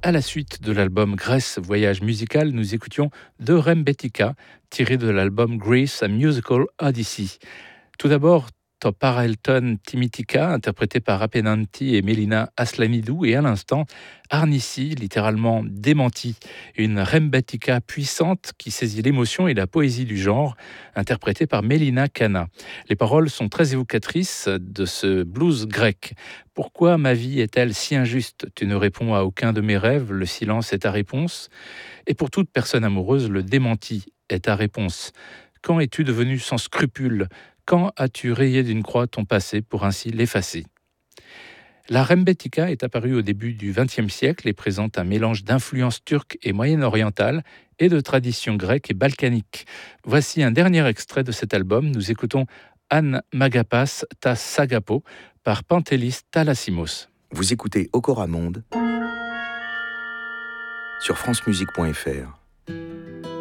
À la suite de l'album Grèce Voyage musical, nous écoutions De Rembetika, tiré de l'album Greece, A Musical Odyssey. Tout d'abord, Toparelton Timitika, interprété par Apenanti et Mélina Aslanidou, et à l'instant, Arnissi, littéralement démenti, une rembetika puissante qui saisit l'émotion et la poésie du genre, interprétée par Mélina Kana. Les paroles sont très évocatrices de ce blues grec. Pourquoi ma vie est-elle si injuste? Tu ne réponds à aucun de mes rêves, le silence est ta réponse. Et pour toute personne amoureuse, le démenti est ta réponse. Quand es-tu devenu sans scrupule? Quand as-tu rayé d'une croix ton passé pour ainsi l'effacer? La rembetika est apparue au début du XXe siècle et présente un mélange d'influences turques et moyen-orientales et de traditions grecques et balkaniques. Voici un dernier extrait de cet album. Nous écoutons Anne Magapas ta Sagapo par Pantelis Thalassimos. Vous écoutez Okora Monde sur francemusique.fr.